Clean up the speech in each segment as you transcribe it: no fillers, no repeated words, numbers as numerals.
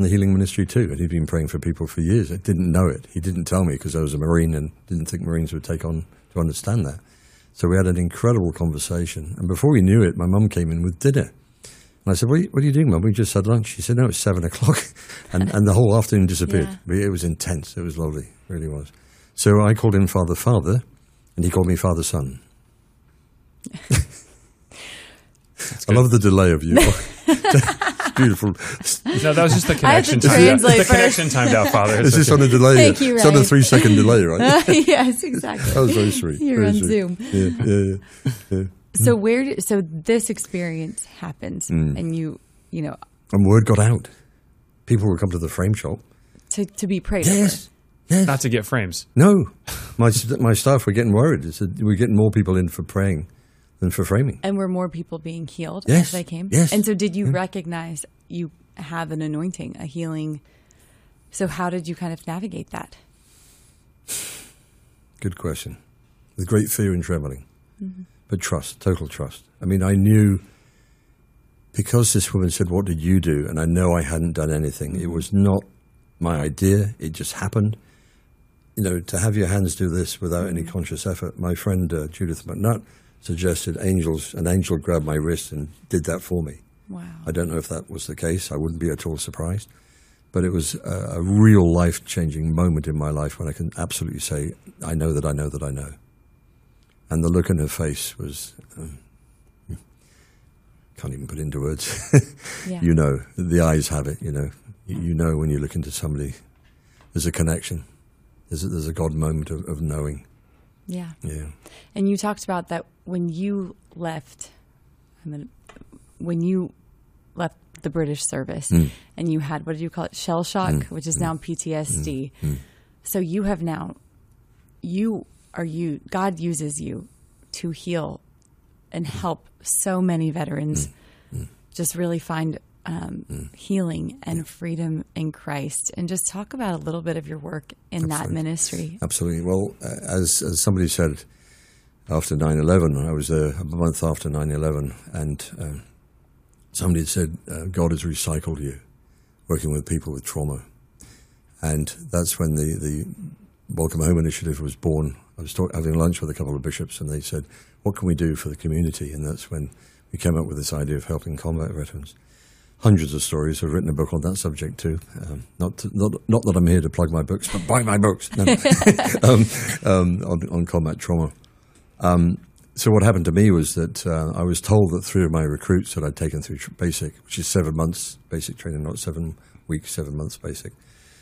the healing ministry too, and he'd been praying for people for years. I didn't know it. He didn't tell me because I was a Marine and didn't think Marines would take on to understand that. So we had an incredible conversation. And before we knew it, my mum came in with dinner. And I said, what are you doing, Mum? We just had lunch. She said, no, it's 7 o'clock. And the whole afternoon disappeared. Yeah. It was intense. It was lovely. It really was. So I called him Father, and he called me Father Son. I love the delay of you. It's beautiful. No, that was just the connection time. The connection timed out, Father. Is this on a delay? Thank you, It's on a 3-second delay, right? Yes, exactly. That was very sweet. You're very on sweet. Zoom. Yeah. So this experience happens, and you know, and word got out. People would come to the frame shop to be prayed Yes. Not to get frames. No, my staff were getting worried. They said we're getting more people in for praying than for framing. And were more people being healed Yes. as they came? Yes. And so did you recognize you have an anointing, a healing? So how did you kind of navigate that? Good question. With great fear and trembling. But trust, total trust. I mean, I knew, because this woman said, what did you do? And I know I hadn't done anything. It was not my idea. It just happened. You know, to have your hands do this without any conscious effort. My friend Judith McNutt suggested an angel grabbed my wrist and did that for me. Wow. I don't know if that was the case. I wouldn't be at all surprised. But it was a real life-changing moment in my life when I can absolutely say, I know that I know that I know. And the look on her face was, can't even put into words. Yeah. You know, the eyes have it, you know. You know when you look into somebody, there's a connection. There's a God moment of knowing. Yeah. Yeah. And you talked about that when you left, the British service, and you had, what did you call it, shell shock, which is now PTSD. So you have now, God uses you to heal and help so many veterans just really find healing and freedom in Christ. And just talk about a little bit of your work in that ministry. Absolutely. Well, as somebody said, after 9/11, I was there a month after 9/11, and somebody had said, God has recycled you, working with people with trauma. And that's when the Welcome Home Initiative was born. I was having lunch with a couple of bishops, and they said, what can we do for the community? And that's when we came up with this idea of helping combat veterans. Hundreds of stories. I've written a book on that subject too. Not that I'm here to plug my books, but buy my books. No. On combat trauma. So what happened to me was that I was told that 3 of my recruits that I'd taken through basic, which is 7 months basic training, not 7 weeks, 7 months basic.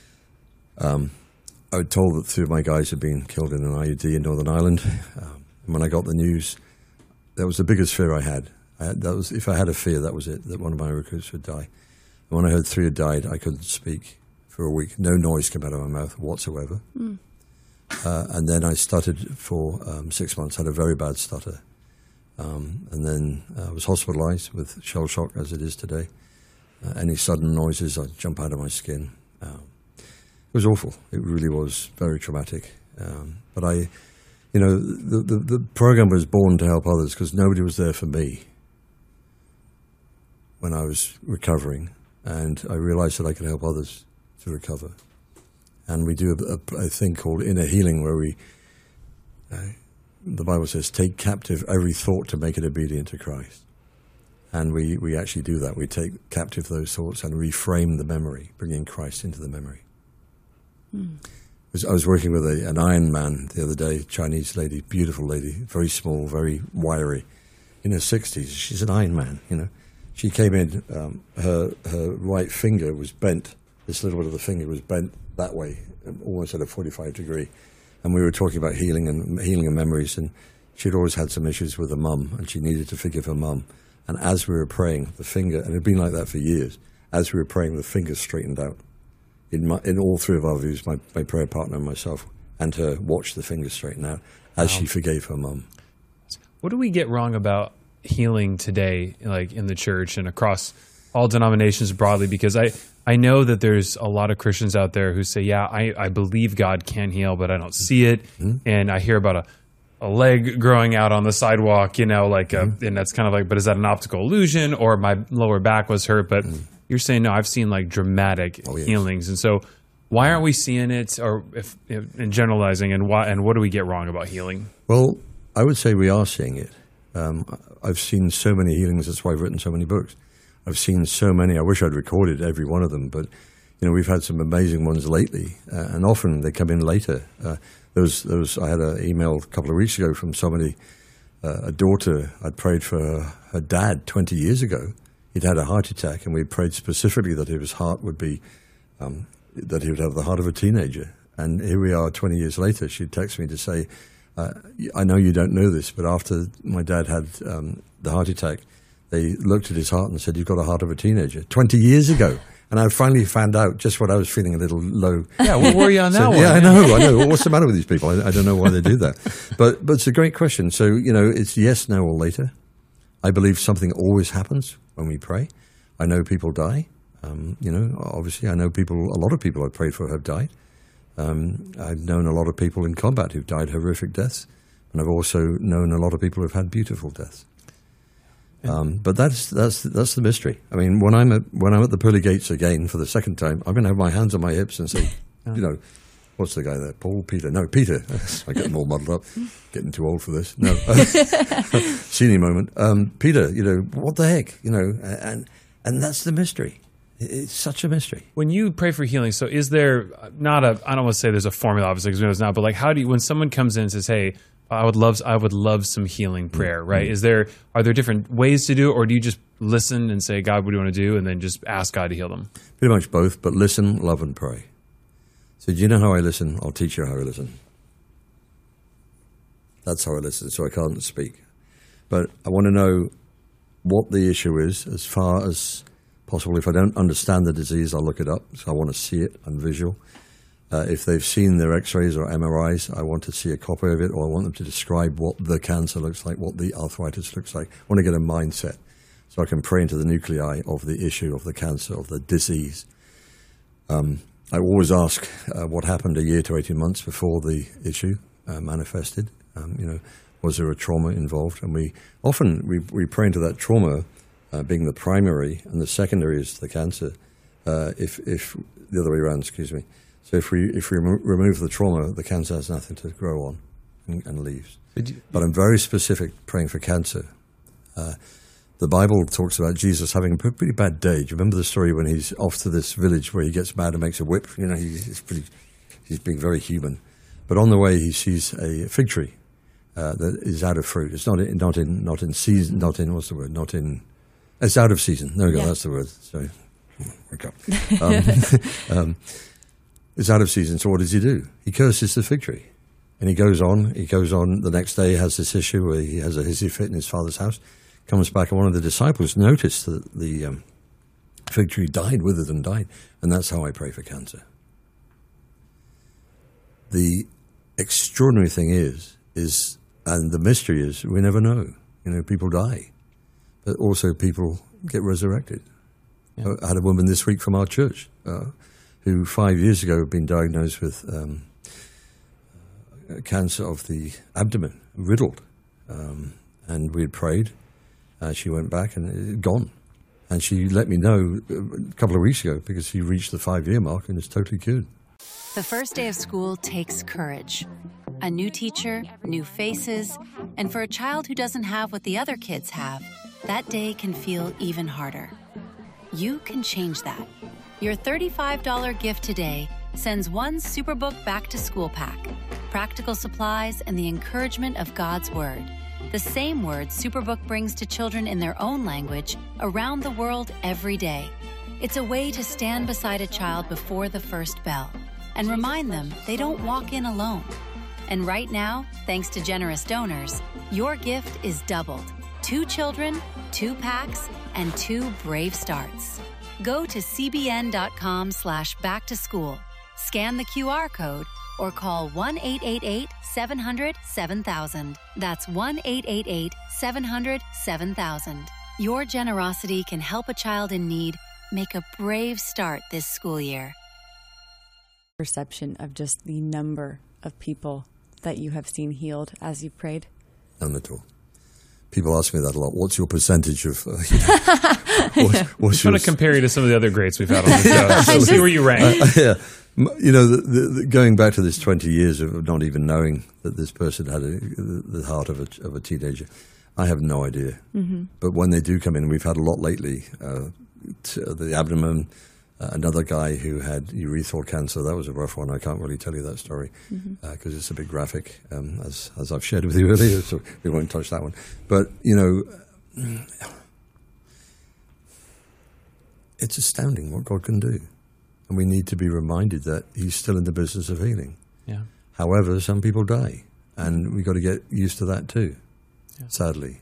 I was told that 3 of my guys had been killed in an IED in Northern Ireland. And when I got the news, that was the biggest fear I had. If I had a fear, that was it, that one of my recruits would die. And when I heard 3 had died, I couldn't speak for a week. No noise came out of my mouth whatsoever. And then I stuttered for 6 months, had a very bad stutter. And then I was hospitalized with shell shock, as it is today. Any sudden noises, I'd jump out of my skin. It was awful. It really was very traumatic. But the program was born to help others because nobody was there for me when I was recovering. And I realized that I could help others to recover. And we do a thing called inner healing where the Bible says, take captive every thought to make it obedient to Christ. And we actually do that. We take captive those thoughts and reframe the memory, bringing Christ into the memory. I was working with an Iron Man the other day, Chinese lady, beautiful lady, very small, very wiry, in her 60s. She's an Iron Man, you know. She came in, her right finger was bent. This little bit of the finger was bent that way, almost at a 45 degree. And we were talking about healing and memories. And she'd always had some issues with her mum, and she needed to forgive her mum. And as we were praying, the finger, and it had been like that for years, as we were praying, the finger straightened out. In all 3 of our views, my prayer partner and myself, and her watched the finger straighten out as she forgave her mum. What do we get wrong about healing today, like in the church and across all denominations broadly? Because I know that there's a lot of Christians out there who say, yeah, I believe God can heal, but I don't see it. And I hear about a leg growing out on the sidewalk, you know, and that's kind of like, but is that an optical illusion, or my lower back was hurt, but You're saying, no, I've seen like dramatic Oh, yes. healings. And so why aren't we seeing it, or if in generalizing, and what do we get wrong about healing? Well, I would say we are seeing it. I've seen so many healings. That's why I've written so many books. I've seen so many. I wish I'd recorded every one of them, but we've had some amazing ones lately, and often they come in later. I had an email a couple of weeks ago from somebody, a daughter. I'd prayed for her dad 20 years ago. He'd had a heart attack, and we prayed specifically that his heart would be, that he would have the heart of a teenager. And here we are 20 years later. She texted me to say, I know you don't know this, but after my dad had the heart attack, they looked at his heart and said, "You've got a heart of a teenager." 20 years ago. And I finally found out just what I was feeling a little low. Yeah, what were you on that one? Yeah, I know. Well, what's the matter with these people? I don't know why they do that. But it's a great question. So, it's yes, no, or later. I believe something always happens when we pray. I know people die. Obviously, I know a lot of people I've prayed for have died. I've known a lot of people in combat who've died horrific deaths. And I've also known a lot of people who've had beautiful deaths. But that's the mystery. I mean, when I'm at the pearly gates again for the second time, I'm going to have my hands on my hips and say, what's the guy there? Paul, Peter? No, Peter. I get them all muddled up. Getting too old for this. No, senior moment. Peter, what the heck? And that's the mystery. It's such a mystery. When you pray for healing, so is there not I don't want to say there's a formula, obviously, because we know it's not, but like, when someone comes in and says, "Hey, I would love some healing prayer," right? Are there different ways to do it, or do you just listen and say, "God, what do you want to do?" and then just ask God to heal them? Pretty much both, but listen, love, and pray. So do you know how I listen? I'll teach you how I listen. That's how I listen, so I can't speak. But I want to know what the issue is as far as possible. If I don't understand the disease, I'll look it up. So I want to see it and visual. If they've seen their x-rays or MRIs, I want to see a copy of it, or I want them to describe what the cancer looks like, what the arthritis looks like. I want to get a mindset so I can pray into the nuclei of the issue, of the cancer, of the disease. I always ask what happened a year to 18 months before the issue manifested. Was there a trauma involved? And we pray into that trauma being the primary, and the secondary is the cancer. If the other way around, excuse me. So if we remove the trauma, the cancer has nothing to grow on and leaves. But I'm very specific praying for cancer. The Bible talks about Jesus having a pretty bad day. Do you remember the story when he's off to this village where he gets mad and makes a whip? He's being very human. But on the way, he sees a fig tree that is out of fruit. It's not in season. Not in what's the word? Not in. It's out of season. There we go. Yeah. That's the word. Sorry, wake up. It's out of season. So what does he do? He curses the fig tree, and he goes on. The next day, he has this issue where he has a hissy fit in his father's house. Comes back, and one of the disciples noticed that the fig tree withered and died. And that's how I pray for cancer. The extraordinary thing is, and the mystery is, we never know. People die, but also people get resurrected. Yeah. I had a woman this week from our church who 5 years ago had been diagnosed with cancer of the abdomen, riddled, and we had prayed. She went back and it had gone. And she let me know a couple of weeks ago because she reached the 5-year mark and is totally cured. The first day of school takes courage. A new teacher, new faces, and for a child who doesn't have what the other kids have, that day can feel even harder. You can change that. Your $35 gift today sends one Superbook back-to-school pack, practical supplies, and the encouragement of God's Word. The same word Superbook brings to children in their own language around the world every day. It's a way to stand beside a child before the first bell and remind them they don't walk in alone. And right now, thanks to generous donors, your gift is doubled. 2 children, 2 packs, and 2 brave starts. Go to cbn.com/back-to-school, scan the QR code, or call 1-888-700-7000. That's 1-888-700-7000. Your generosity can help a child in need make a brave start this school year. Perception of just the number of people that you have seen healed as you prayed? None at all. People ask me that a lot. What's your percentage of? What's I want to compare you to some of the other greats we've had on the show. So see where you rank. Yeah, you know, going back to this 20 years of not even knowing that this person had the heart of a teenager, I have no idea. Mm-hmm. But when they do come in, we've had a lot lately. The abdomen. Another guy who had urethral cancer. That was a rough one. I can't really tell you that story because it's a bit graphic, as I've shared with you earlier, so we won't touch that one. But, you know, it's astounding what God can do. And we need to be reminded that he's still in the business of healing. Yeah. However, some people die, and we've got to get used to that too, sadly.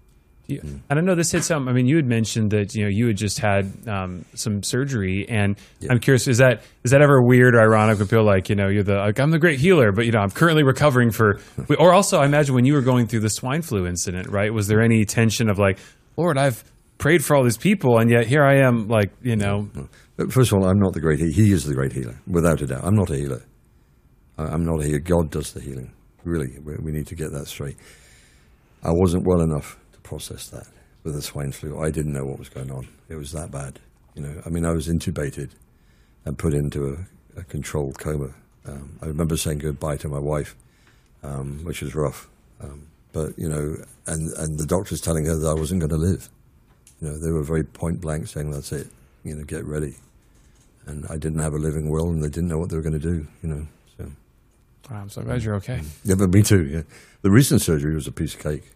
And I know this hit some. I mean, you had mentioned that you had just had some surgery, and I'm curious: is that ever weird or ironic when people I'm the great healer, but I'm currently recovering for? Or also, I imagine when you were going through the swine flu incident, right? Was there any tension of like, Lord, I've prayed for all these people, and yet here I am, First of all, I'm not the great healer. He is the great healer, without a doubt. I'm not a healer. I'm not a healer. God does the healing. Really, we need to get that straight. I wasn't well enough process that with the swine flu. I didn't know what was going on. It was that bad. I mean, I was intubated and put into a controlled coma. I remember saying goodbye to my wife, which was rough. But, and the doctors telling her that I wasn't going to live. They were very point blank saying, that's it, get ready. And I didn't have a living will, and they didn't know what they were going to do, so. Wow, I'm so glad you're okay. Yeah, but me too, yeah. The recent surgery was a piece of cake.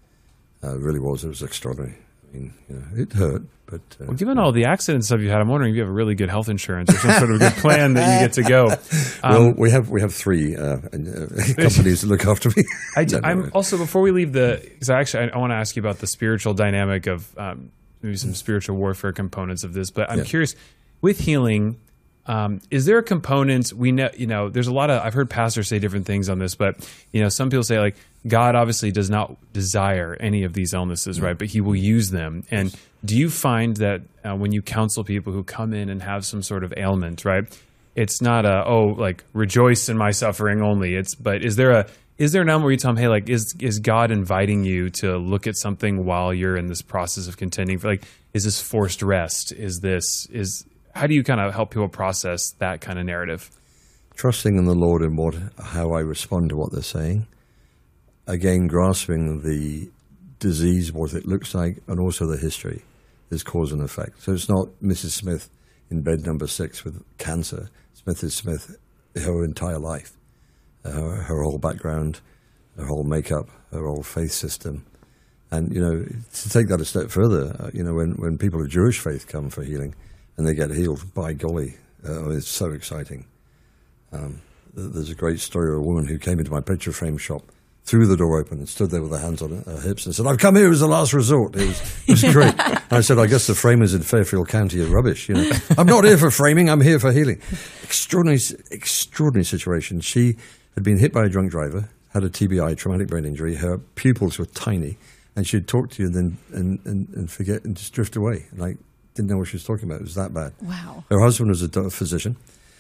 It really was. It was extraordinary. I mean, it hurt, but... well, given all the accidents stuff you had, I'm wondering if you have a really good health insurance or some sort of good plan that you get to go. Well, we have three companies that look after me. I'm also, before we leave because I want to ask you about the spiritual dynamic of maybe some spiritual warfare components of this, but I'm curious, with healing... is there a component we know? There's a lot of I've heard pastors say different things on this, but some people say like God obviously does not desire any of these illnesses, right? But He will use them. And do you find that when you counsel people who come in and have some sort of ailment, right? It's not rejoice in my suffering only. But is there an element where you tell them, hey, like is God inviting you to look at something while you're in this process of contending for is this forced rest? How do you kind of help people process that kind of narrative? Trusting in the Lord and how I respond to what they're saying. Again, grasping the disease, what it looks like, and also the history. There's cause and effect. So it's not Mrs. Smith in bed number 6 with cancer. Smith is Smith her entire life. Her whole background, her whole makeup, her whole faith system. And, to take that a step further, when people of Jewish faith come for healing, and they get healed, by golly, it's so exciting. There's a great story of a woman who came into my picture frame shop, threw the door open and stood there with her hands on her hips and said, I've come here as a last resort. It was great. And I said, I guess the framers in Fairfield County are rubbish. I'm not here for framing, I'm here for healing. Extraordinary situation. She had been hit by a drunk driver, had a TBI, traumatic brain injury. Her pupils were tiny, and she'd talk to you and forget and just drift away. Didn't know what she was talking about. It was that bad. Wow. Her husband was a physician.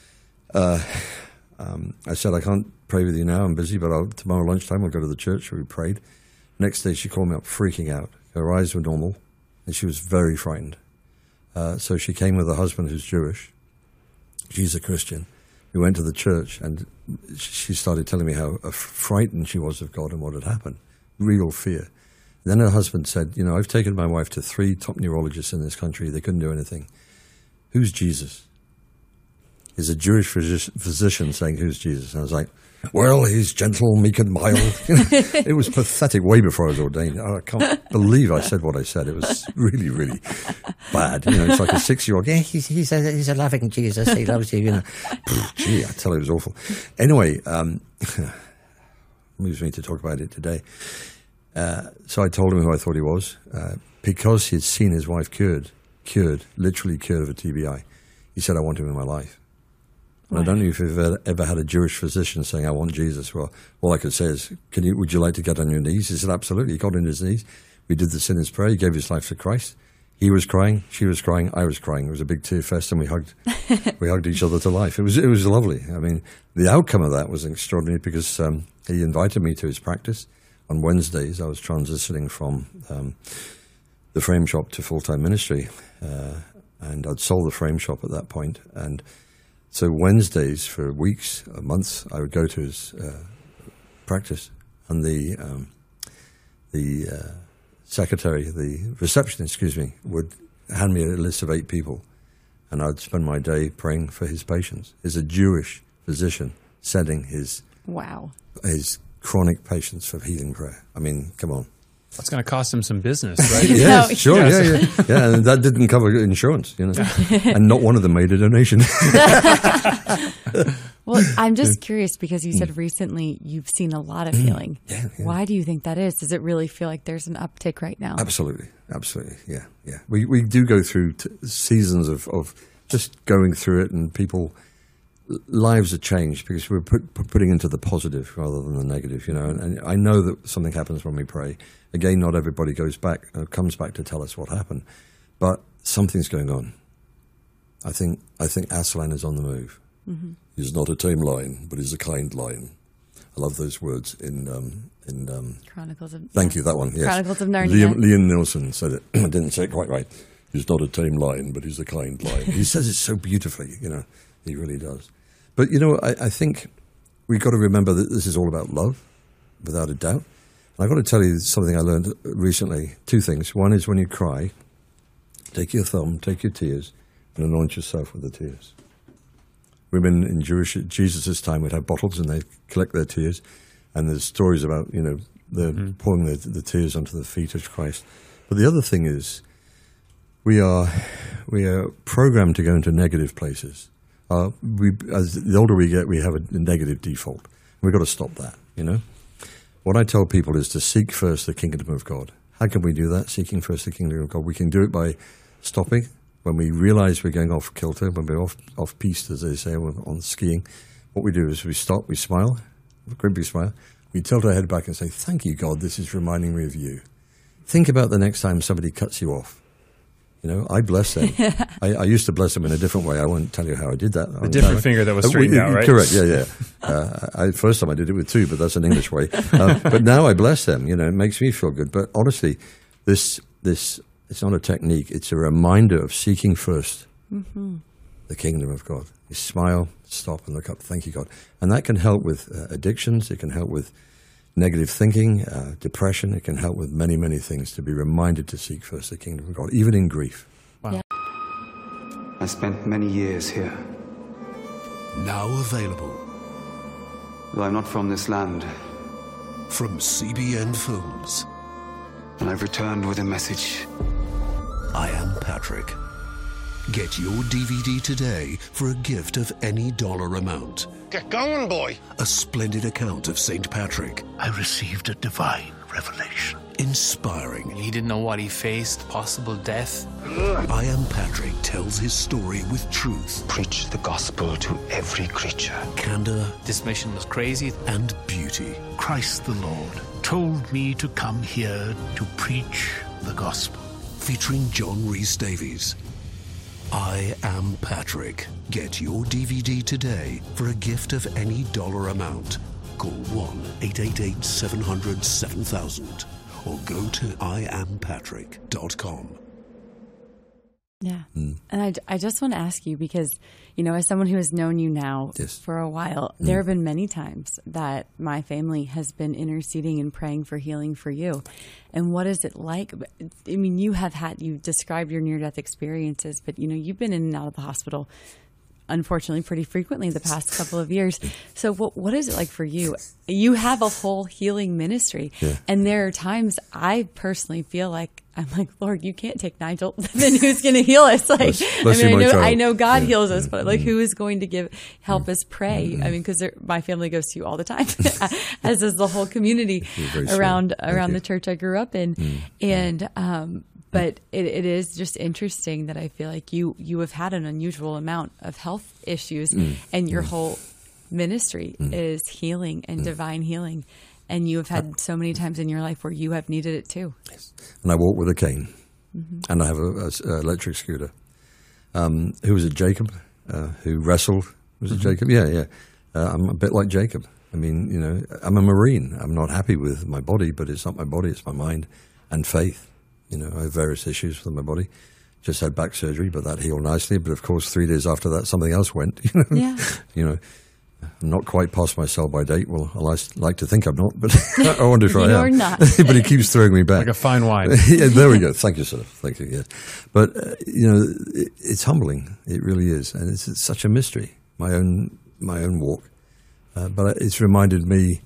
I said, I can't pray with you now. I'm busy, but tomorrow lunchtime I'll go to the church where we prayed. Next day she called me up freaking out. Her eyes were normal, and she was very frightened. So she came with her husband who's Jewish. She's a Christian. We went to the church, and she started telling me how frightened she was of God and what had happened. Real fear. Then her husband said, I've taken my wife to 3 top neurologists in this country. They couldn't do anything. Who's Jesus? He's a Jewish physician saying, who's Jesus? And I was like, well, he's gentle, meek and mild. It was pathetic way before I was ordained. I can't believe I said what I said. It was really, really bad. It's like a 6-year-old. Yeah, he's a loving Jesus. He loves you, Gee, I tell you, it was awful. Anyway, moves me to talk about it today. So I told him who I thought he was. Because he'd seen his wife literally cured of a TBI. He said, I want him in my life. And I don't know if you've ever had a Jewish physician saying, I want Jesus. Well, all I could say is, would you like to get on your knees? He said, absolutely. He got on his knees. We did the sinner's prayer. He gave his life to Christ. He was crying, she was crying, I was crying. It was a big tear fest, and we hugged each other to life. It was lovely. I mean, the outcome of that was extraordinary because he invited me to his practice. on Wednesdays, I was transitioning from the frame shop to full-time ministry, and I'd sold the frame shop at that point. And so Wednesdays for weeks, months, I would go to his practice, and the secretary, the receptionist, would hand me a list of 8 people, and I'd spend my day praying for his patients. He's a Jewish physician sending his chronic patients for healing prayer. I mean, come on. That's going to cost him some business, right? Yeah, sure, yeah. And that didn't cover insurance, and not one of them made a donation. Well, I'm just curious because you said recently you've seen a lot of healing. Yeah. Why do you think that is? Does it really feel like there's an uptick right now? Absolutely, yeah. We do go through seasons of just going through it, and lives are changed because we're putting into the positive rather than the negative, And I know that something happens when we pray. Again, not everybody comes back to tell us what happened, but something's going on. I think Aslan is on the move. Mm-hmm. He's not a tame lion, but he's a kind lion. I love those words in Chronicles of. Thank you, that one. Yes. Chronicles of Narnia. Liam Nielsen said it. I didn't say it quite right. He's not a tame lion, but he's a kind lion. He says it so beautifully, He really does. But, I think we've got to remember that this is all about love, without a doubt. And I've got to tell you something I learned recently. 2 things. One is when you cry, take your thumb, take your tears, and anoint yourself with the tears. Women in Jesus' time would have bottles and they'd collect their tears. And there's stories about, they're pouring the tears onto the feet of Christ. But the other thing is, we are programmed to go into negative places. As the older we get, we have a negative default. We've got to stop that, What I tell people is to seek first the kingdom of God. How can we do that, seeking first the kingdom of God? We can do it by stopping. When we realize we're going off kilter, when we're off piste, as they say, on skiing, what we do is we stop, we smile, a great big smile. We tilt our head back and say, thank you, God, this is reminding me of you. Think about the next time somebody cuts you off. I bless them. I used to bless them in a different way. I won't tell you how I did that. A different finger that was straightened out, right? Correct, yeah. First time I did it with 2, but that's an English way. But now I bless them. It makes me feel good. But honestly, this it's not a technique. It's a reminder of seeking first the kingdom of God. You smile, stop, and look up. Thank you, God. And that can help with addictions. It can help with negative thinking, depression. It can help with many, many things, to be reminded to seek first the kingdom of God, even in grief. Wow. Yeah. I spent many years here. Now available. Though I'm not from this land. From CBN Films. And I've returned with a message. I Am Patrick. Get your DVD today for a gift of any dollar amount. Get going, boy. A splendid account of St. Patrick. I received a divine revelation. Inspiring. He didn't know what he faced, possible death. I Am Patrick tells his story with truth. Preach the gospel to every creature. Candor. This mission was crazy. And beauty. Christ the Lord told me to come here to preach the gospel. Featuring John Rhys Davies. I Am Patrick. Get your DVD today for a gift of any dollar amount. Call 1-888-700-7000 or go to iampatrick.com. Yeah. And I just want to ask you because, as someone who has known you now for a while, there have been many times that my family has been interceding and praying for healing for you. And what is it like? I mean, you described your near-death experiences, but, you've been in and out of the hospital, unfortunately, pretty frequently the past couple of years. So what is it like for you? You have a whole healing ministry. Yeah. And there are times I personally feel like, I'm like, Lord, you can't take Nigel. Then who's going to heal us? Like, I know God heals us, but who is going to help us pray? I mean, because my family goes to you all the time, as does the whole community around the church I grew up in. And, but it is just interesting that I feel like you have had an unusual amount of health issues, and your whole ministry is healing and divine healing. And you have had so many times in your life where you have needed it too. Yes. And I walk with a cane, and I have an electric scooter. Who was it, Jacob, who wrestled? Was it Jacob? Yeah. I'm a bit like Jacob. I mean, you know, I'm a Marine. I'm not happy with my body, but it's not my body, it's my mind and faith. You know, I have various issues with my body. Just had back surgery, but that healed nicely. But of course, 3 days after that, something else went. You know, Yeah. you know, I'm not quite past my sell-by date. Well, I like to think I'm not, but I wonder if I am. You're not. But it keeps throwing me back. Like a fine wine. Yeah, there we go. Thank you, sir. Thank you. Yeah, but you know, it's humbling. It really is, and it's such a mystery. My own walk, but it's reminded me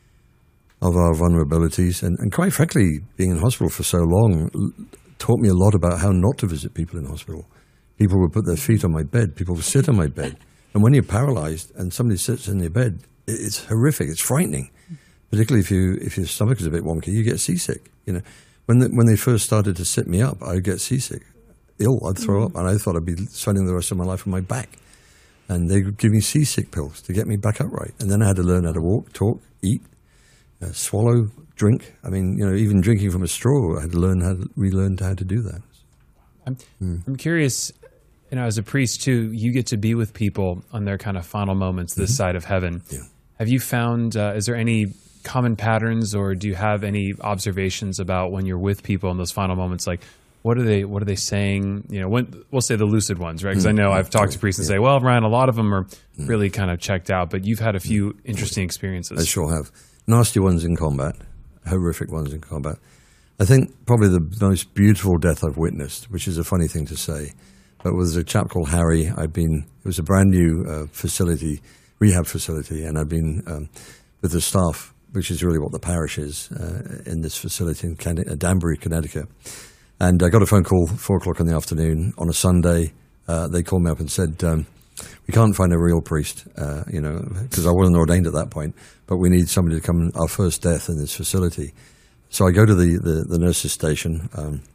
of our vulnerabilities, and quite frankly, being in hospital for so long taught me a lot about how not to visit people in hospital. People would put their feet on my bed. People would sit on my bed. And when you're paralyzed and somebody sits in your bed, it's horrific. It's frightening. Particularly if your stomach is a bit wonky, you get seasick. You know, when they first started to sit me up, I would get seasick, ill. I'd throw up, and I thought I'd be spending the rest of my life on my back. And they would give me seasick pills to get me back upright. And then I had to learn how to walk, talk, eat, swallow, drink. I mean, you know, even drinking from a straw, I had to relearn how to do that. I'm curious, you know, as a priest too, you get to be with people on their kind of final moments this side of heaven. Yeah. Have you found, is there any common patterns, or do you have any observations about when you're with people in those final moments? Like, what are they saying? You know, when, we'll say the lucid ones, right? Because I know I've talked to priests and say, well, Ryan, a lot of them are really kind of checked out, but you've had a few interesting experiences. I sure have. Nasty ones in combat, horrific ones in combat. I think probably the most beautiful death I've witnessed, which is a funny thing to say, but was a chap called Harry. It was a brand new rehab facility, and I'd been with the staff, which is really what the parish is, in this facility in Danbury, Connecticut. And I got a phone call 4:00 in the afternoon on a Sunday. They called me up and said, we can't find a real priest, you know, because I wasn't ordained at that point, but we need somebody to come, our first death in this facility. So I go to the nurses' station,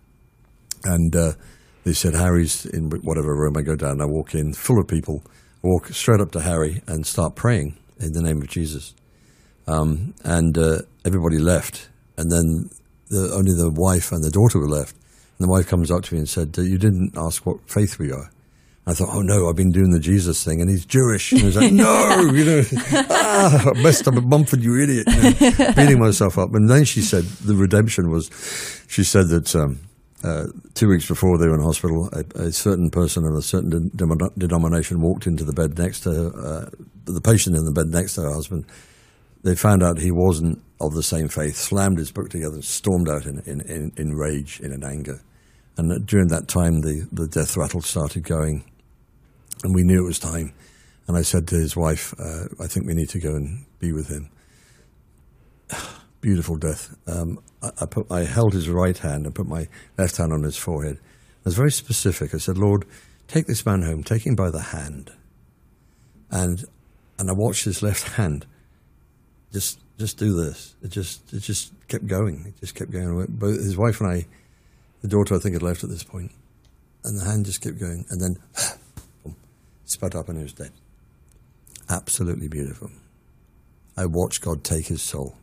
and they said, Harry's in whatever room. I go down, I walk in, full of people. I walk straight up to Harry and start praying in the name of Jesus. And everybody left, and then only the wife and the daughter were left. And the wife comes up to me and said, you didn't ask what faith we are. I thought, oh no, I've been doing the Jesus thing, and he's Jewish. And I was like, no, you know, I messed up at Mumford, you idiot, you know, beating myself up. And then she said the redemption was, she said that 2 weeks before they were in hospital, a certain person of a certain denomination walked into the bed next to her, the patient in the bed next to her husband. They found out he wasn't of the same faith, slammed his book together, and stormed out in rage, in anger. And during that time, the death rattle started going, and we knew it was time. And I said to his wife, I think we need to go and be with him. Beautiful death. I held his right hand and put my left hand on his forehead. I was very specific. I said, Lord, take this man home, take him by the hand. And I watched his left hand just do this. It just kept going. It just kept going. Both his wife and I, the daughter I think had left at this point, and the hand just kept going, and then boom, spat up and he was dead. Absolutely beautiful. I watched God take his soul.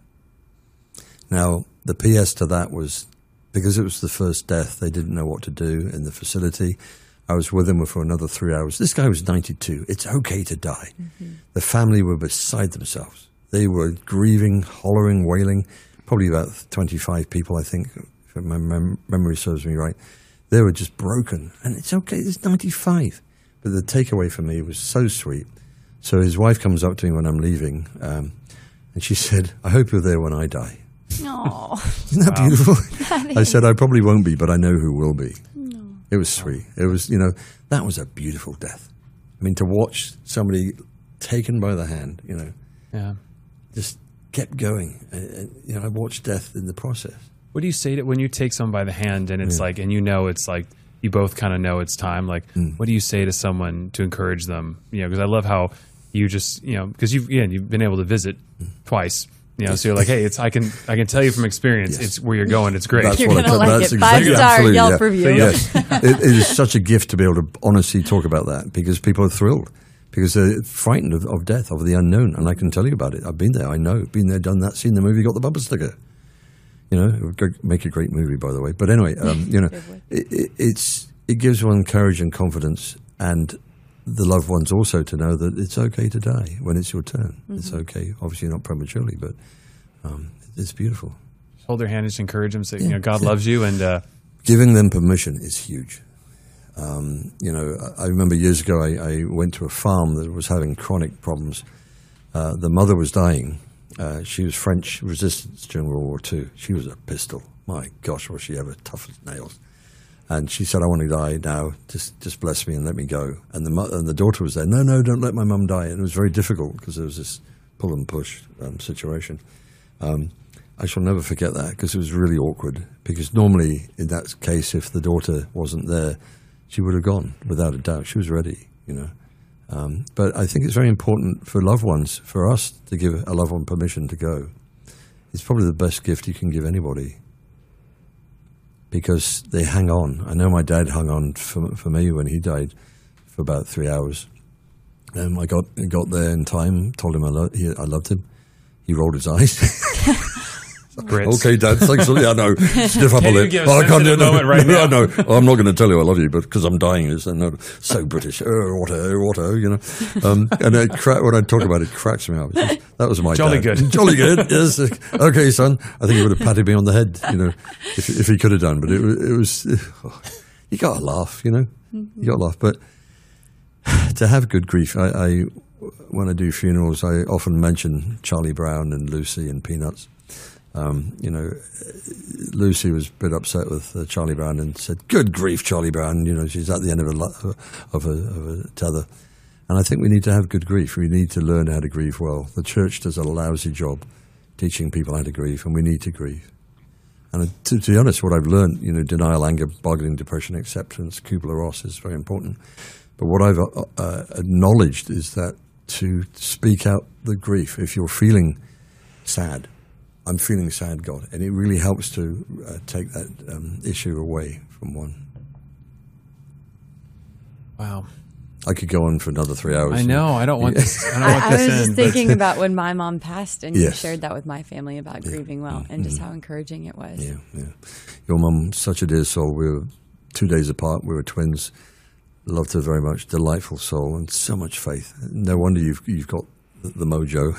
Now, the PS to that was, because it was the first death, they didn't know what to do in the facility. I was with him for another 3 hours. This guy was 92. It's okay to die. Mm-hmm. The family were beside themselves. They were grieving, hollering, wailing, probably about 25 people, I think, if my memory serves me right. They were just broken. And it's okay, it's 95. But the takeaway for me was so sweet. So his wife comes up to me when I'm leaving, and she said, I hope you're there when I die. Aww. Isn't that beautiful? I said, I probably won't be, but I know who will be. No. It was sweet. It was, you know, that was a beautiful death. I mean, to watch somebody taken by the hand, you know, Yeah. just kept going. You know, I watched death in the process. What do you say to when you take someone by the hand and it's like, and you know, it's like, you both kind of know it's time. Like, what do you say to someone to encourage them? You know, because I love how you just, you know, because you've been able to visit twice. You know, so you're like, hey, I can tell you from experience, it's where you're going. It's great. You're going to like it. Exactly, 5-star Yelp review. Yes. It is such a gift to be able to honestly talk about that, because people are thrilled, because they're frightened of death, of the unknown. And I can tell you about it. I've been there. I know. Been there, done that, seen the movie, got the bumper sticker. You know, it would make a great movie, by the way. But anyway, you know, it gives one courage and confidence. And the loved ones also to know that it's okay to die when it's your turn. It's okay, obviously not prematurely, but it's beautiful. Hold their hand, just encourage them, say, God loves you, and giving them permission is huge. I remember years ago I went to a farm that was having chronic problems. The mother was dying. She was French resistance during World War II. She was a pistol. My gosh, was she ever tough as nails. And she said, I want to die now. Just bless me and let me go. And the daughter was there. No, don't let my mum die. And it was very difficult because there was this pull and push situation. I shall never forget that because it was really awkward. Because normally, in that case, if the daughter wasn't there, she would have gone without a doubt. She was ready, But I think it's very important for loved ones, for us to give a loved one permission to go. It's probably the best gift you can give anybody. Because they hang on. I know my dad hung on for me when he died for about 3 hours. And I got there in time, told him I loved him. He rolled his eyes. Okay, Dad, thanks. Yeah, no, stiff upper lip. I can't do it right now. No, I'm not going to tell you I love you, but because I'm dying, it's so British. What, and when I talk about it, it cracks me up. That was my Jolly dad. good. Jolly good, yes. Okay, son. I think he would have patted me on the head, if he could have done. But it was you got to laugh, You got to laugh. But to have good grief, I when I do funerals, I often mention Charlie Brown and Lucy and Peanuts. Lucy was a bit upset with Charlie Brown and said, "Good grief, Charlie Brown!" She's at the end of a tether, and I think we need to have good grief. We need to learn how to grieve well. The church does a lousy job teaching people how to grieve, and we need to grieve. And to be honest, what I've learned, denial, anger, bargaining, depression, acceptance, Kubler-Ross is very important. But what I've acknowledged is that to speak out the grief. If you're feeling sad, I'm feeling sad, God. And it really helps to take that issue away from one. Wow. I could go on for another 3 hours. I know. I don't want this. I was just thinking about when my mom passed, and you Yes. shared that with my family about grieving well, and just how encouraging it was. Yeah. Your mum, such a dear soul. We were 2 days apart. We were twins. Loved her very much. Delightful soul and so much faith. No wonder you've got the mojo.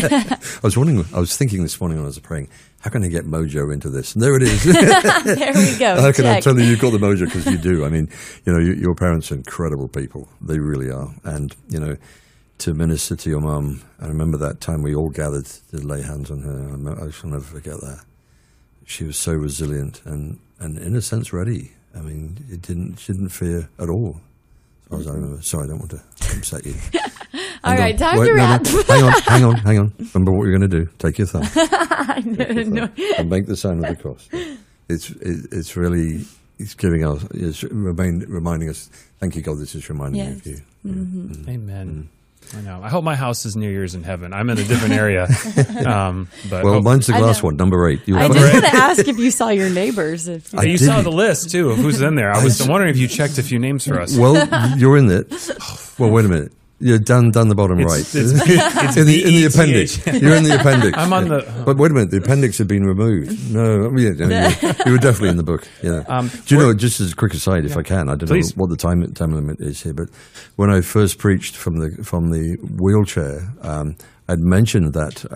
I was thinking this morning when I was praying, how can I get mojo into this? And there it is. There we go. How can I Check. tell you you've got the mojo? Because you do. I mean, your parents are incredible people. They really are. And, to minister to your mum, I remember that time we all gathered to lay hands on her. I shall never forget that. She was so resilient and in a sense ready. I mean, she didn't fear at all. As far as I remember. Sorry, I don't want to upset you. All right, time to wrap. No. Hang on. Remember what you're going to do. Take your thumb. No. And make the sign of the cross. It's really, it's reminding us, thank you, God, this is reminding me of you. Mm-hmm. Amen. I know. I hope my house is near yours in heaven. I'm in a different area. But mine's the glass one, number 8. I did want to ask if you saw your neighbors. You saw the list, too, of who's in there. I was wondering if you checked a few names for us. Well, you're in it. Well, wait a minute. You're down the bottom right. It's in the appendix. You're in the appendix. I'm on the... But wait a minute, the appendix had been removed. No, you were definitely in the book. Yeah. Do you know, just as a quick aside, if I can, I don't know what the time limit is here, but when I first preached from the wheelchair, I'd mentioned that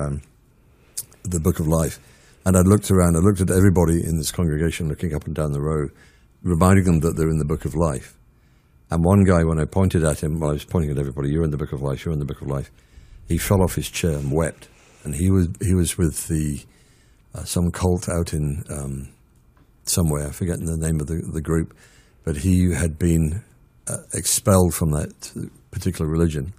the Book of Life, and I looked around. I looked at everybody in this congregation, looking up and down the road, reminding them that they're in the Book of Life. And one guy, when I pointed at him, I was pointing at everybody, you're in the Book of Life, you're in the Book of Life. He fell off his chair and wept. And he was with some cult out in somewhere, I've forgotten the name of the group, but he had been expelled from that particular religion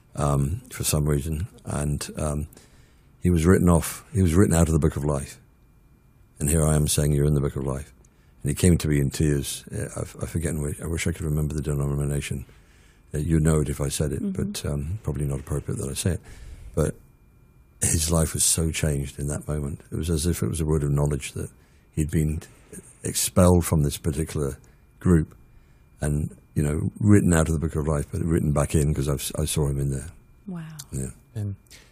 for some reason. And he was written off. He was written out of the Book of Life. And here I am saying you're in the Book of Life. And he came to me in tears. I forget. I wish I could remember the denomination. You know it if I said it, but probably not appropriate that I say it. But his life was so changed in that moment. It was as if it was a word of knowledge that he'd been expelled from this particular group and, written out of the Book of Life, but written back in because I saw him in there. Wow. Yeah.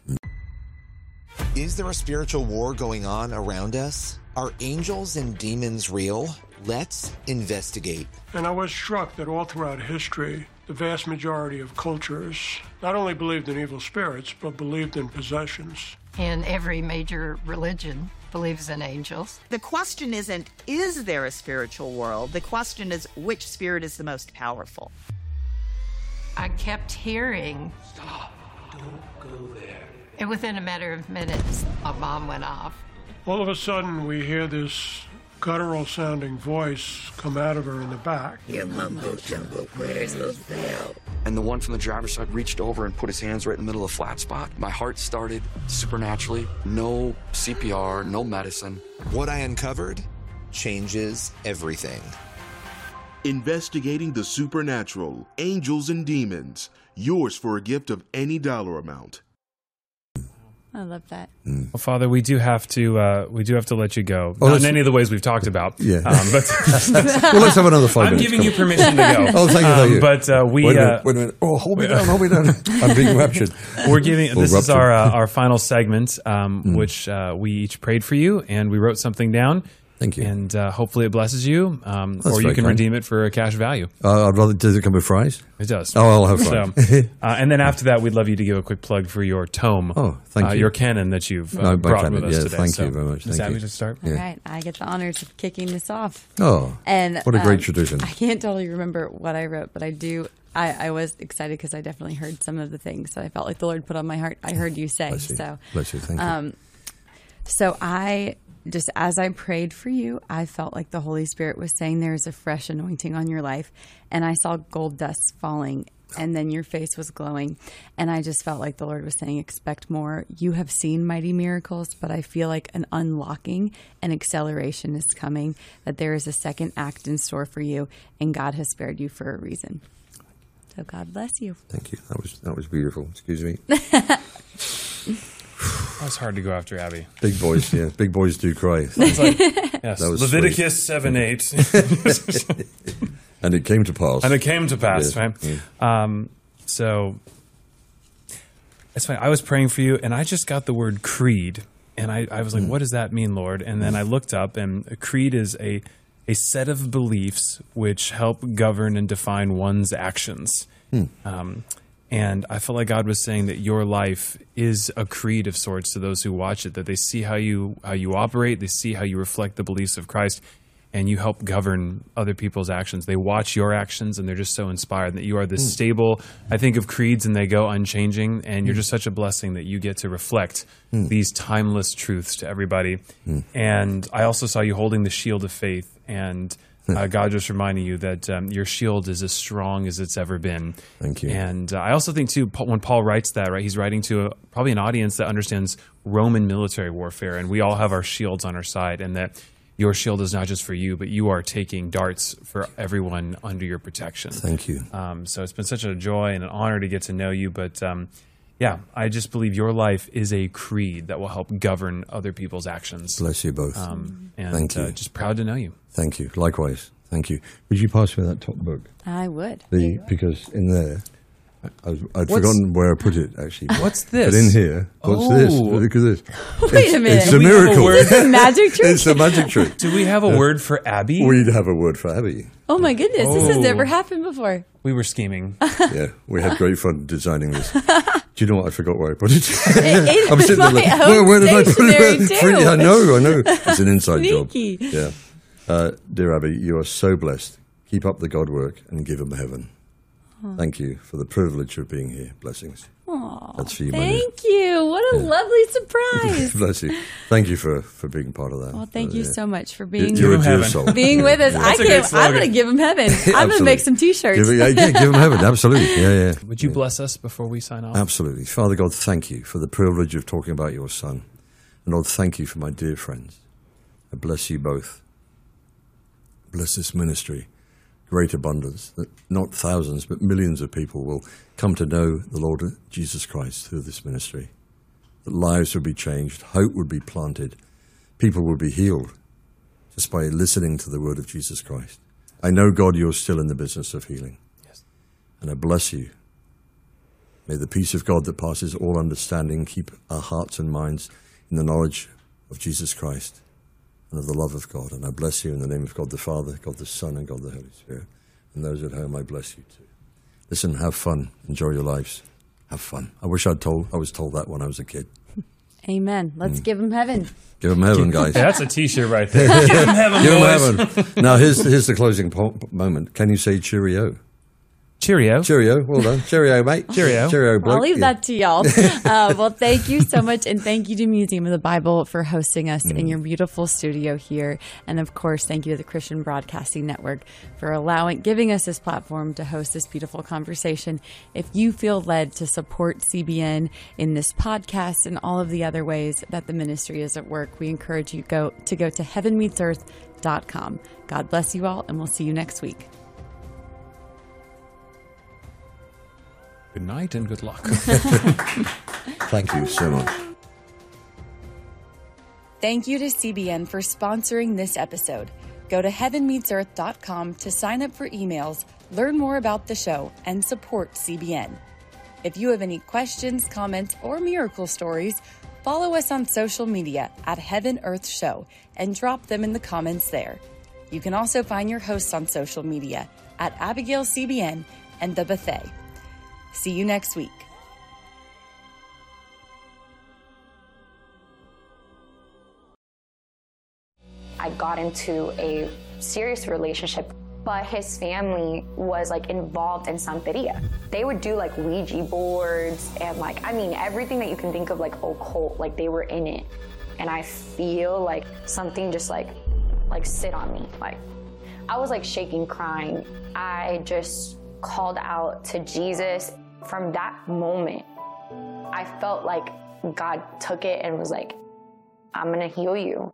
Is there a spiritual war going on around us? Are angels and demons real? Let's investigate. And I was struck that all throughout history, the vast majority of cultures not only believed in evil spirits, but believed in possessions. And every major religion believes in angels. The question isn't, is there a spiritual world? The question is, which spirit is the most powerful? I kept hearing, Stop. Don't go there. and within a matter of minutes, a bomb went off. All of a sudden, we hear this guttural-sounding voice come out of her in the back. Your mumbo-jumbo prayers will fail. And the one from the driver's side reached over and put his hands right in the middle of the flat spot. My heart started supernaturally. No CPR, no medicine. What I uncovered changes everything. Investigating the supernatural, angels and demons. Yours for a gift of any dollar amount. I love that. Well, Father, we do have to let you go. Oh, Not in any of the ways we've talked about. Yeah. But well, let's have another 5 minutes. I'm giving you permission to go. Oh, thank you. But we wait a minute. Oh, hold me down. I'm being raptured. We're giving. This is our final segment, which we each prayed for you, and we wrote something down. Thank you. And hopefully it blesses you, or you can redeem it for a cash value. I'd rather. Does it come with fries? It does. Oh, I'll have fries. So, and then after that, we'd love you to give a quick plug for your tome. Oh, thank you. Your canon that you've brought with us today. Thank you very much. Ms. Abby, to start. All right, I get the honors of kicking this off. Oh, and what a great tradition. I can't totally remember what I wrote, but I do. I was excited because I definitely heard some of the things that I felt like the Lord put on my heart. I heard you say. Bless you. So, bless you. Thank you. So just as I prayed for you, I felt like the Holy Spirit was saying there is a fresh anointing on your life. And I saw gold dust falling, and then your face was glowing. And I just felt like the Lord was saying, expect more. You have seen mighty miracles, but I feel like an unlocking and acceleration is coming, that there is a second act in store for you, and God has spared you for a reason. So God bless you. Thank you. That was beautiful. Excuse me. That's hard to go after, Abby. Big boys, yeah. Big boys do cry. Sounds like, yes. That was Leviticus 7:8. And it came to pass. And it came to pass, Yeah. right? Yeah. So it's funny. I was praying for you, and I just got the word creed. And I was like, what does that mean, Lord? And then I looked up, and a creed is a set of beliefs which help govern and define one's actions. And I felt like God was saying that your life is a creed of sorts to those who watch it, that they see how you operate, they see how you reflect the beliefs of Christ, and you help govern other people's actions. They watch your actions, and they're just so inspired that you are this stable. I think of creeds, and they go unchanging, and you're just such a blessing that you get to reflect these timeless truths to everybody. And I also saw you holding the shield of faith, and God just reminding you that your shield is as strong as it's ever been. Thank you. And I also think, too, when Paul writes that, right, he's writing to probably an audience that understands Roman military warfare, and we all have our shields on our side, and that your shield is not just for you, but you are taking darts for everyone under your protection. Thank you. So it's been such a joy and an honor to get to know you, but I just believe your life is a creed that will help govern other people's actions. Bless you both. And Thank you. Just proud to know you. Thank you. Likewise. Thank you. Would you pass me that top book? I would. Because in there, I'd forgotten where I put it, actually. What's this? But in here, what's this? Look at this. Wait a minute. It's a miracle. It's a magic trick? It's a magic trick. Do we have a word for Abby? We'd have a word for Abby. Oh my goodness, this has never happened before. We were scheming. Yeah, we had great fun designing this. Do you know what? I forgot where I put it. I'm sitting there like, where did I put it? I know. It's an inside Sneaky. job. Yeah. Dear Abby, you are so blessed. Keep up the God work and give him heaven. Thank you for the privilege of being here. Blessings. Aww, that's for you, my dear. Thank you. What a lovely surprise. Bless you. Thank you for being part of that. Well, thank you so much for being You're a dear soul. being with us. I'm going to give him heaven. I'm going to make some T-shirts. Give him heaven. Absolutely. Yeah. Would you bless us before we sign off? Absolutely. Father God, thank you for the privilege of talking about your son. And Lord, thank you for my dear friends. I bless you both. Bless this ministry. Great abundance, that not thousands, but millions of people will come to know the Lord Jesus Christ through this ministry. That lives would be changed, hope would be planted, people would be healed just by listening to the word of Jesus Christ. I know, God, you're still in the business of healing. Yes. And I bless you. May the peace of God that passes all understanding keep our hearts and minds in the knowledge of Jesus Christ and of the love of God. And I bless you in the name of God the Father, God the Son, and God the Holy Spirit. And those at home, I bless you too. Listen, have fun. Enjoy your lives. Have fun. I wish I was told that when I was a kid. Amen. Let's give them heaven. Give them heaven, guys. Yeah, that's a T-shirt right there. Give them heaven, Give boys. them heaven. Now, here's the closing moment. Can you say cheerio? Cheerio. Cheerio. Well done. Cheerio, mate. Cheerio. Cheerio, bloke. I'll leave that to y'all. Well, thank you so much. And thank you to Museum of the Bible for hosting us in your beautiful studio here. And of course, thank you to the Christian Broadcasting Network for giving us this platform to host this beautiful conversation. If you feel led to support CBN in this podcast and all of the other ways that the ministry is at work, we encourage you to go to heavenmeetsearth.com. God bless you all, and we'll see you next week. Good night and good luck. Thank you so much. Thank you to CBN for sponsoring this episode. Go to heavenmeetsearth.com to sign up for emails, learn more about the show, and support CBN. If you have any questions, comments, or miracle stories, follow us on social media at Heaven Earth Show and drop them in the comments there. You can also find your hosts on social media at Abigail CBN and The Buffet. See you next week. I got into a serious relationship, but his family was like involved in Santeria. They would do like Ouija boards and everything that you can think of like occult, like they were in it. And I feel like something just like sit on me. Like I was like shaking, crying. I just called out to Jesus. From that moment, I felt like God took it and was like, I'm gonna heal you.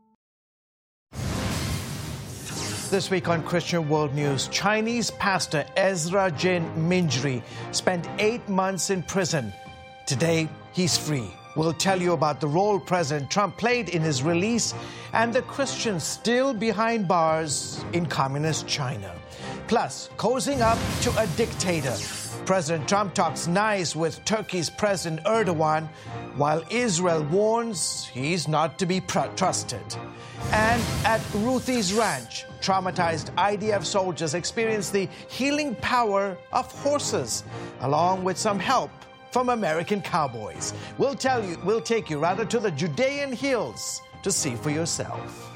This week on Christian World News, Chinese pastor Ezra Jin Minjri spent 8 months in prison. Today, he's free. We'll tell you about the role President Trump played in his release and the Christians still behind bars in communist China. Plus, cozying up to a dictator. President Trump talks nice with Turkey's President Erdogan, while Israel warns he's not to be trusted. And at Ruthie's Ranch, traumatized IDF soldiers experience the healing power of horses, along with some help from American cowboys. We'll take you rather to the Judean hills to see for yourself.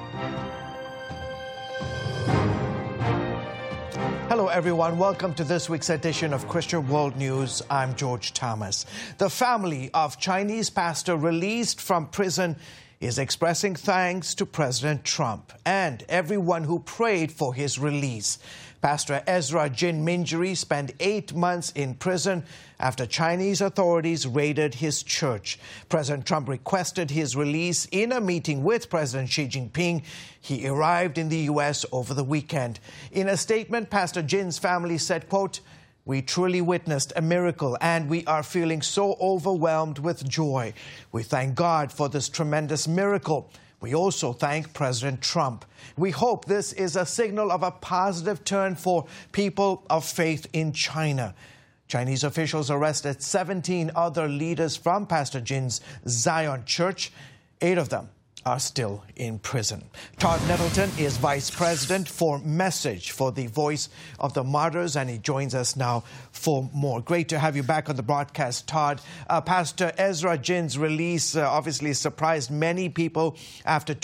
Hello, everyone. Welcome to this week's edition of Christian World News. I'm George Thomas. The family of Chinese pastor released from prison is expressing thanks to President Trump and everyone who prayed for his release. Pastor Ezra Jin Minjri spent 8 months in prison after Chinese authorities raided his church. President Trump requested his release in a meeting with President Xi Jinping. He arrived in the U.S. over the weekend. In a statement, Pastor Jin's family said, quote, "We truly witnessed a miracle and we are feeling so overwhelmed with joy. We thank God for this tremendous miracle. We also thank President Trump. We hope this is a signal of a positive turn for people of faith in China." Chinese officials arrested 17 other leaders from Pastor Jin's Zion Church. 8 of them are still in prison. Todd Nettleton is Vice President for Message for the Voice of the Martyrs, and he joins us now for more. Great to have you back on the broadcast, Todd. Pastor Ezra Jin's release obviously surprised many people after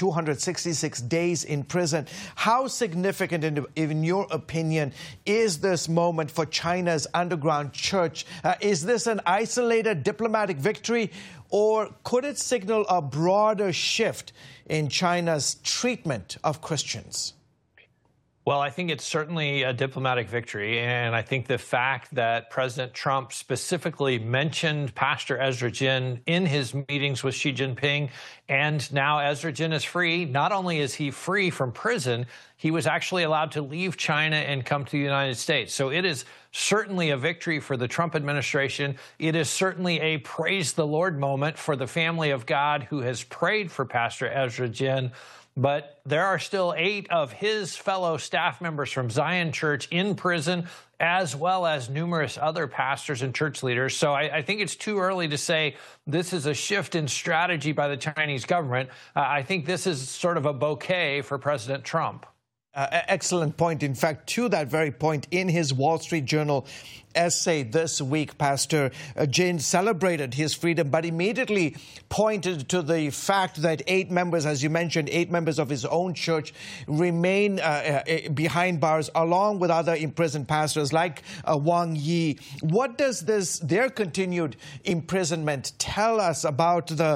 266 days in prison. How significant, in your opinion, is this moment for China's underground church? Is this an isolated diplomatic victory, or could it signal a broader shift in China's treatment of Christians? Well, I think it's certainly a diplomatic victory, and I think the fact that President Trump specifically mentioned Pastor Ezra Jin in his meetings with Xi Jinping, and now Ezra Jin is free. Not only is he free from prison, he was actually allowed to leave China and come to the United States. So it is certainly a victory for the Trump administration. It is certainly a praise the Lord moment for the family of God who has prayed for Pastor Ezra Jin. But there are still 8 of his fellow staff members from Zion Church in prison, as well as numerous other pastors and church leaders. So I think it's too early to say this is a shift in strategy by the Chinese government. I think this is sort of a bouquet for President Trump. Excellent point. In fact, to that very point, in his Wall Street Journal essay this week, Pastor Jin celebrated his freedom, but immediately pointed to the fact that 8 members, as you mentioned, 8 members of his own church remain behind bars, along with other imprisoned pastors like Wang Yi. What does their continued imprisonment tell us about the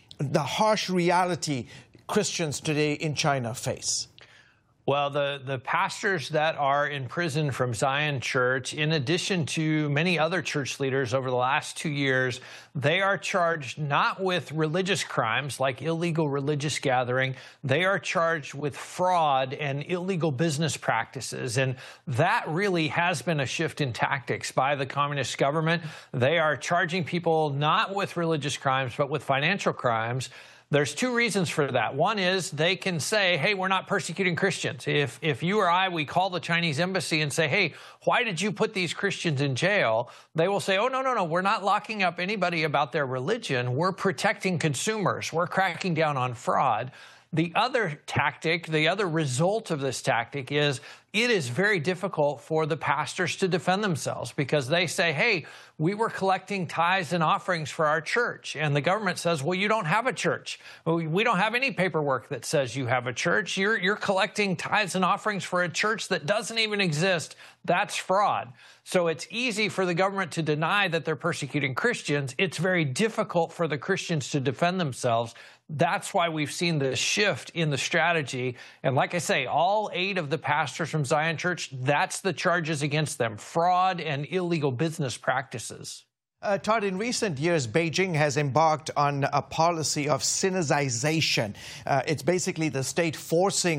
harsh reality Christians today in China face? Well, the pastors that are in prison from Zion Church, in addition to many other church leaders over the last 2 years, they are charged not with religious crimes like illegal religious gathering. They are charged with fraud and illegal business practices. And that really has been a shift in tactics by the communist government. They are charging people not with religious crimes, but with financial crimes. There's 2 reasons for that. One is they can say, hey, we're not persecuting Christians. If you or I, we call the Chinese embassy and say, hey, why did you put these Christians in jail? They will say, oh, no, we're not locking up anybody about their religion. We're protecting consumers. We're cracking down on fraud. The other tactic, the other result of this tactic is it is very difficult for the pastors to defend themselves because they say, hey, we were collecting tithes and offerings for our church. And the government says, well, you don't have a church. We don't have any paperwork that says you have a church. You're collecting tithes and offerings for a church that doesn't even exist. That's fraud. So it's easy for the government to deny that they're persecuting Christians. It's very difficult for the Christians to defend themselves. That's why we've seen the shift in the strategy. And like I say, all 8 of the pastors from Zion Church, that's the charges against them, fraud and illegal business practices. Todd, in recent years, Beijing has embarked on a policy of Sinicization. It's basically the state forcing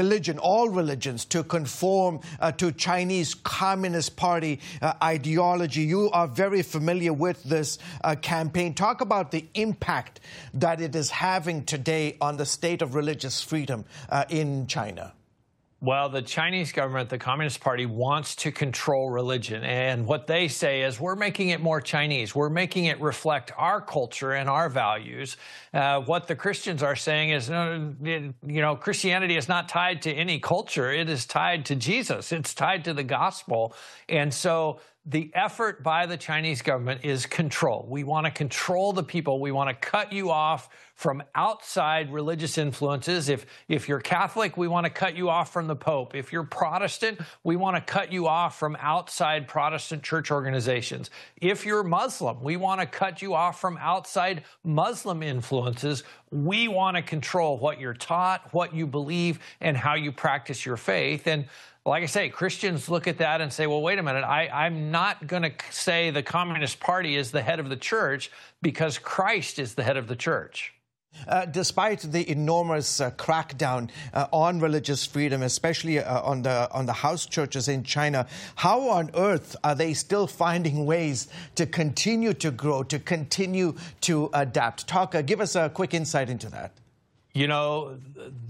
all religions, to conform to Chinese Communist Party ideology. You are very familiar with this campaign. Talk about the impact that it is having today on the state of religious freedom in China. Well, the Chinese government, the Communist Party, wants to control religion. And what they say is we're making it more Chinese. We're making it reflect our culture and our values. What the Christians are saying is, Christianity is not tied to any culture. It is tied to Jesus. It's tied to the gospel. And so the effort by the Chinese government is control. We want to control the people. We want to cut you off from outside religious influences. If you're Catholic, we want to cut you off from the Pope. If you're Protestant, we want to cut you off from outside Protestant church organizations. If you're Muslim, we want to cut you off from outside Muslim influences. We want to control what you're taught, what you believe, and how you practice your faith. And like I say, Christians look at that and say, well, wait a minute, I'm not going to say the Communist Party is the head of the church because Christ is the head of the church. Despite the enormous crackdown on religious freedom, especially on the house churches in China, how on earth are they still finding ways to continue to grow, to continue to adapt? Give us a quick insight into that. You know,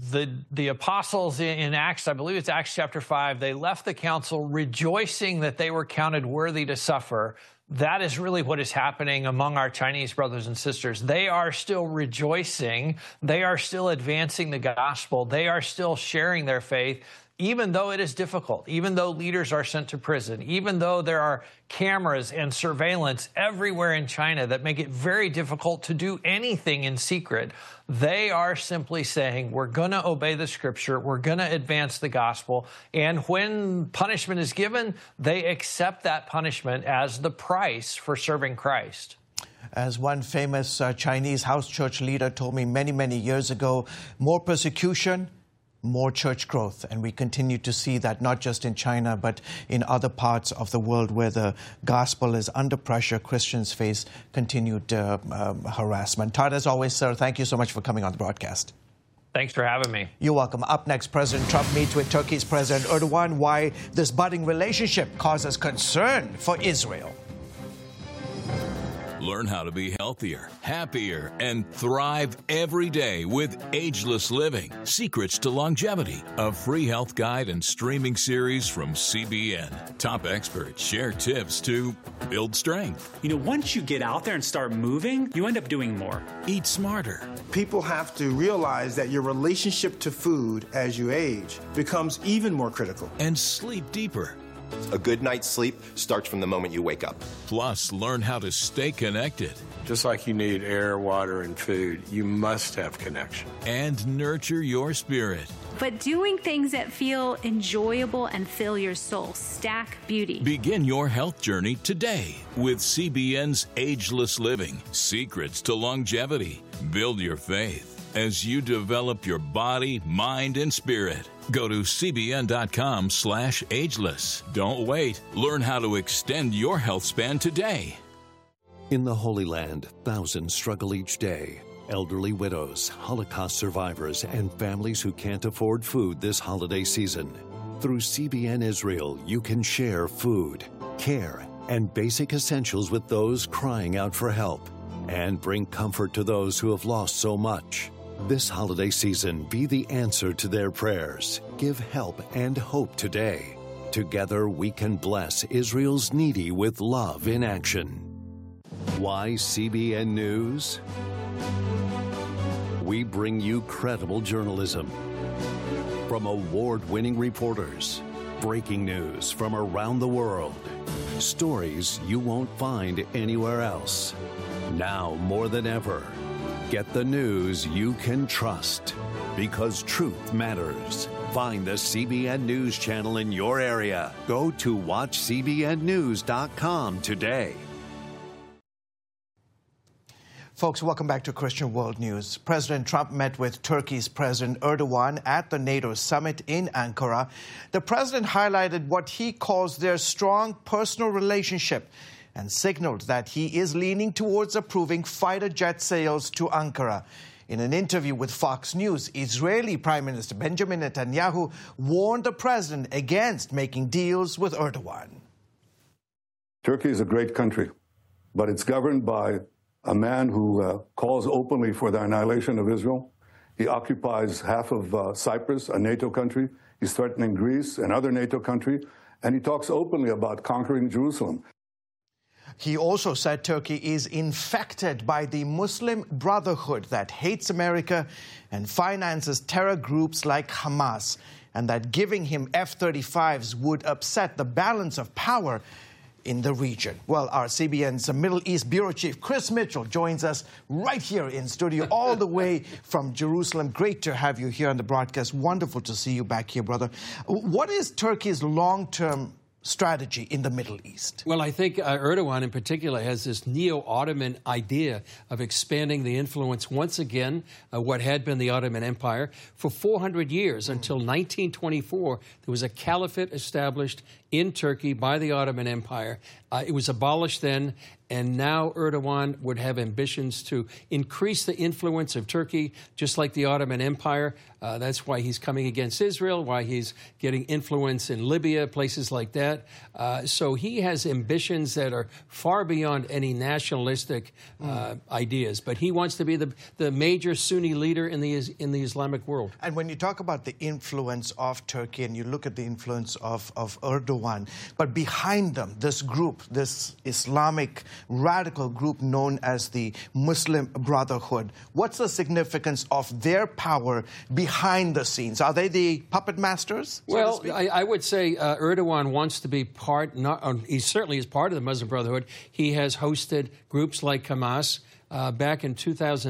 the apostles in Acts, I believe it's Acts chapter 5, they left the council rejoicing that they were counted worthy to suffer. That is really what is happening among our Chinese brothers and sisters. They are still rejoicing. They are still advancing the gospel. They are still sharing their faith, even though it is difficult, even though leaders are sent to prison, even though there are cameras and surveillance everywhere in China that make it very difficult to do anything in secret. They are simply saying, we're going to obey the scripture, we're going to advance the gospel, and when punishment is given, they accept that punishment as the price for serving Christ. As one famous Chinese house church leader told me many, many years ago, more persecution, more church growth. And we continue to see that not just in China, but in other parts of the world where the gospel is under pressure. Christians face continued harassment. Todd, as always, sir, thank you so much for coming on the broadcast. Thanks for having me. You're welcome. Up next, President Trump meets with Turkey's President Erdogan. Why this budding relationship causes concern for Israel. Learn how to be healthier, happier, and thrive every day with Ageless Living, Secrets to Longevity, a free health guide and streaming series from CBN. Top experts share tips to build strength. You know, once you get out there and start moving, you end up doing more. Eat smarter. People have to realize that your relationship to food as you age becomes even more critical. And sleep deeper. A good night's sleep starts from the moment you wake up. Plus, learn how to stay connected. Just like you need air, water, and food, you must have connection. And nurture your spirit. But doing things that feel enjoyable and fill your soul. Stack Beauty. Begin your health journey today with CBN's Ageless Living, Secrets to Longevity. Build your faith as you develop your body, mind, and spirit. Go to cbn.com/ageless. Don't wait. Learn how to extend your health span today. In the Holy Land, thousands struggle each day. Elderly widows, Holocaust survivors, and families who can't afford food this holiday season. Through CBN Israel, you can share food, care, and basic essentials with those crying out for help, and bring comfort to those who have lost so much. This holiday season, be the answer to their prayers. Give help and hope today. Together, we can bless Israel's needy with love in action. Why CBN News? We bring you credible journalism from award-winning reporters, breaking news from around the world, stories you won't find anywhere else. Now more than ever, get the news you can trust, because truth matters. Find the CBN News channel in your area. Go to watchcbnnews.com today. Folks, welcome back to Christian World News. President Trump met with Turkey's President Erdogan at the NATO summit in Ankara. The president highlighted what he calls their strong personal relationship and signaled that he is leaning towards approving fighter jet sales to Ankara. In an interview with Fox News, Israeli Prime Minister Benjamin Netanyahu warned the president against making deals with Erdogan. Turkey is a great country, but it's governed by a man who calls openly for the annihilation of Israel. He occupies half of Cyprus, a NATO country. He's threatening Greece, another NATO country, and he talks openly about conquering Jerusalem. He also said Turkey is infected by the Muslim Brotherhood that hates America and finances terror groups like Hamas, and that giving him F-35s would upset the balance of power in the region. Well, our CBN's Middle East Bureau Chief Chris Mitchell joins us right here in studio, all the way from Jerusalem. Great to have you here on the broadcast. Wonderful to see you back here, brother. What is Turkey's long-term strategy in the Middle East? Well, I think Erdogan in particular has this neo-Ottoman idea of expanding the influence once again, what had been the Ottoman Empire. For 400 years, until 1924, there was a caliphate established in Turkey by the Ottoman Empire. It was abolished then, and now Erdogan would have ambitions to increase the influence of Turkey, just like the Ottoman Empire. That's why he's coming against Israel, why he's getting influence in Libya, places like that. So he has ambitions that are far beyond any nationalistic ideas. But he wants to be the major Sunni leader in the Islamic world. And when you talk about the influence of Turkey and you look at the influence of Erdogan, but behind them, this group, this Islamic radical group known as the Muslim Brotherhood, what's the significance of their power behind the scenes? Are they the puppet masters? Well, I would say Erdogan wants to be part, he certainly is part of the Muslim Brotherhood. He has hosted groups like Hamas. Back in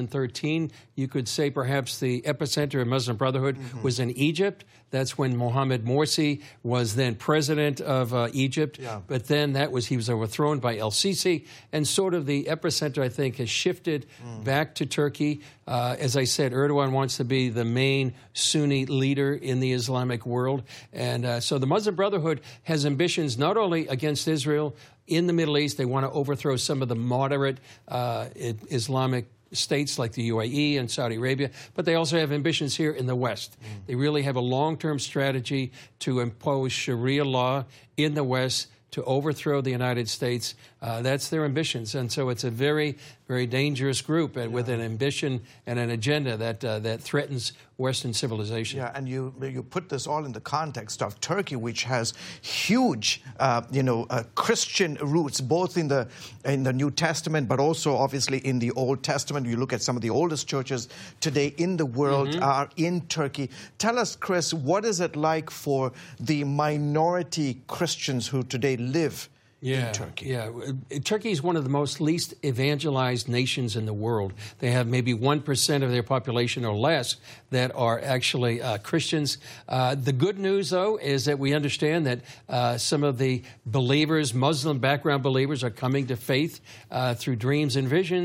2013, you could say perhaps the epicenter of Muslim Brotherhood was in Egypt. That's when Mohamed Morsi was then president of Egypt. Yeah. But then he was overthrown by El-Sisi. And sort of the epicenter, I think, has shifted back to Turkey. As I said, Erdogan wants to be the main Sunni leader in the Islamic world. And so the Muslim Brotherhood has ambitions not only against Israel in the Middle East. They want to overthrow some of the moderate Islamic states like the UAE and Saudi Arabia, but they also have ambitions here in the West. They really have a long-term strategy to impose Sharia law in the West to overthrow the United States. That's their ambitions. And so it's a very, very dangerous group with an ambition and an agenda that threatens Western civilization. Yeah, and you put this all in the context of Turkey, which has huge, Christian roots, both in the New Testament, but also obviously in the Old Testament. You look at some of the oldest churches today in the world are in Turkey. Tell us, Chris, what is it like for the minority Christians who today live in Turkey? Yeah, Turkey is one of the most least evangelized nations in the world. They have maybe 1% of their population or less that are actually Christians. The good news, though, is that we understand that some of the believers, Muslim background believers, are coming to faith through dreams and visions.